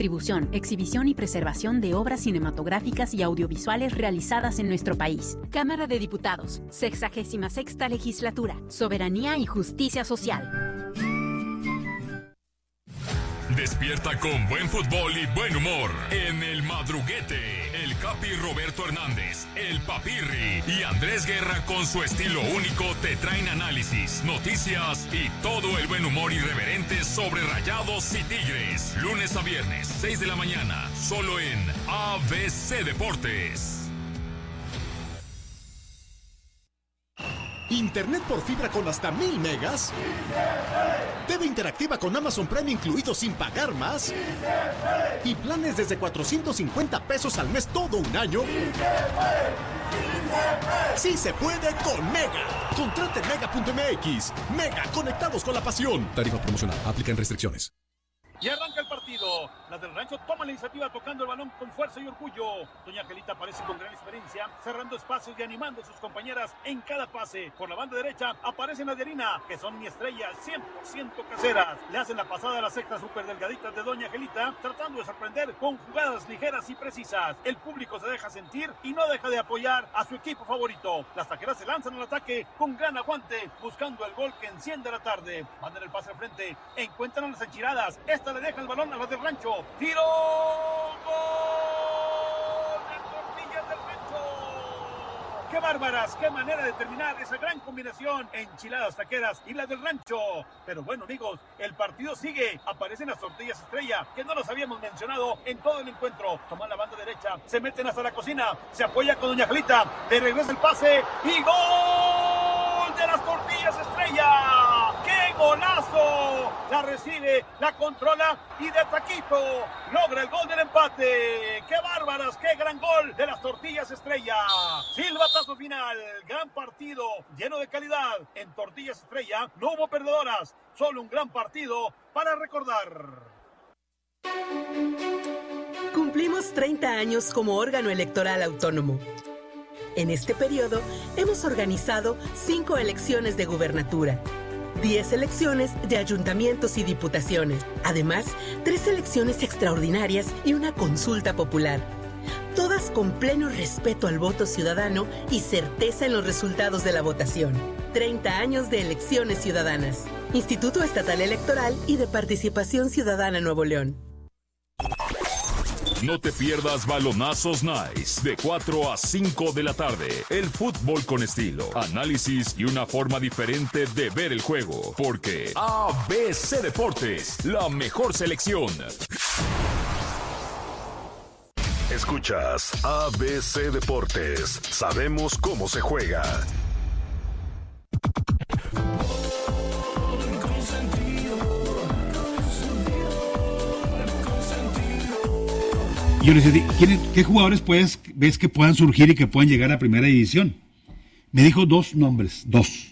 Distribución, exhibición y preservación de obras cinematográficas y audiovisuales realizadas en nuestro país. Cámara de Diputados, 66ª Legislatura, Soberanía y Justicia Social. Despierta con buen fútbol y buen humor. En El Madruguete, el Capi Roberto Hernández, el Papirri y Andrés Guerra con su estilo único te traen análisis, noticias y todo el buen humor irreverente sobre Rayados y Tigres. Lunes a viernes, 6 de la mañana, solo en ABC Deportes. Internet por fibra con hasta 1000 megas. TV interactiva con Amazon Prime incluido sin pagar más. Y planes desde 450 pesos al mes todo un año. Sí se puede con Mega. Contrate Mega.mx. Mega, conectados con la pasión. Tarifa promocional. Aplican restricciones. Y arranca el partido. Las del Rancho toman la iniciativa tocando el balón con fuerza y orgullo. Doña Angelita aparece con gran experiencia, cerrando espacios y animando a sus compañeras en cada pase. Por la banda derecha aparecen las de Harina, que son mi estrella, 100% caseras. Le hacen la pasada a las sextas súper delgaditas de Doña Angelita, tratando de sorprender con jugadas ligeras y precisas. El público se deja sentir y no deja de apoyar a su equipo favorito. Las taqueras se lanzan al ataque con gran aguante, buscando el gol que enciende la tarde. Mandan el pase al frente, encuentran a las enchiladas. Esta le deja el balón a las del Rancho. ¡Tiro! ¡Gol! ¡De Tortillas del Rancho! ¡Qué bárbaras! ¡Qué manera de terminar esa gran combinación! Enchiladas taqueras y las del Rancho. Pero bueno, amigos, el partido sigue. Aparecen las Tortillas Estrella, que no los habíamos mencionado en todo el encuentro. Toman la banda derecha, se meten hasta la cocina, se apoya con Doña Angelita, de regresa el pase y ¡gol de las Tortillas Estrella! ¡Qué golazo! La recibe, la controla y de taquito logra el gol del empate. ¡Qué bárbaras! ¡Qué gran gol de las Tortillas Estrella! Silbatazo final, gran partido, lleno de calidad. En Tortillas Estrella no hubo perdedoras, solo un gran partido para recordar. Cumplimos 30 años como órgano electoral autónomo. En este periodo hemos organizado 5 elecciones de gubernatura, 10 elecciones de ayuntamientos y diputaciones, además 3 elecciones extraordinarias y una consulta popular. Todas con pleno respeto al voto ciudadano y certeza en los resultados de la votación. 30 años de elecciones ciudadanas. Instituto Estatal Electoral y de Participación Ciudadana Nuevo León. No te pierdas Balonazos Nice de 4 a 5 de la tarde. El fútbol con estilo, análisis y una forma diferente de ver el juego. Porque ABC Deportes, la mejor selección. Escuchas ABC Deportes. Sabemos cómo se juega. Yo le decía, ¿qué jugadores ves que puedan surgir y que puedan llegar a primera división? Me dijo dos nombres.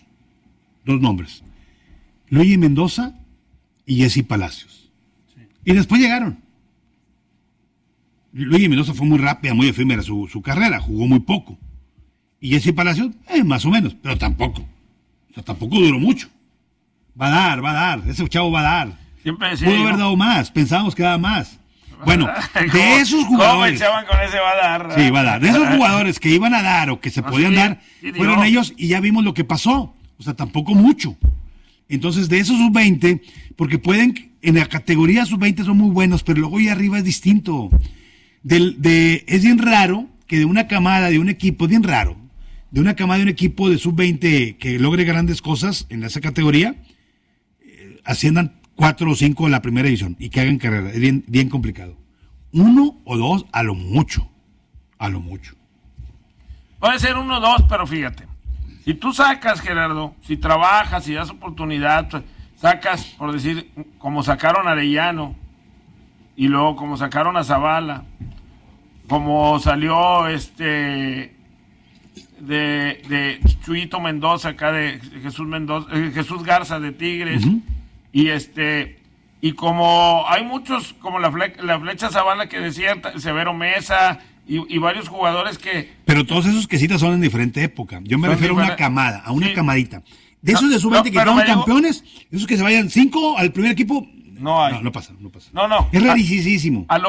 Luigi Mendoza y Jesse Palacios. Sí. Y después llegaron. Luigi Mendoza fue muy rápida, muy efímera su carrera, jugó muy poco. Y Jesse Palacios, más o menos, pero tampoco. O sea, tampoco duró mucho. Va a dar, ese chavo va a dar. Siempre pudo haber dado más, pensábamos que daba más. Bueno, de esos jugadores. ¿Cómo con ese va a dar? Sí, va a dar. De esos jugadores que iban a dar o que se podían dar, fueron ellos y ya vimos lo que pasó. O sea, tampoco mucho. Entonces, de esos sub-20, porque pueden, en la categoría sub-20 son muy buenos, pero luego ya arriba es distinto. Es bien raro que de una camada de un equipo, es bien raro, de una camada de un equipo de sub-20 que logre grandes cosas en esa categoría, asciendan 4 o 5 en la primera división y que hagan carrera. Es bien complicado. 1 o 2 a lo mucho. Puede ser 1 o 2, pero fíjate. Si tú sacas, Gerardo, si trabajas, si das oportunidad, sacas, por decir, como sacaron a Arellano, y luego como sacaron a Zavala, como salió de Chuyito Mendoza, acá de Jesús Garza de Tigres, uh-huh. Y como hay muchos, como la Flecha Zavala que decía Severo Mesa y varios jugadores que... Pero todos esos que citas son en diferente época. Yo me refiero a una camadita. De esos de sub-20 que quedaron campeones, esos que se vayan 5 al primer equipo, No hay. No pasa. No. Es rarísimo. A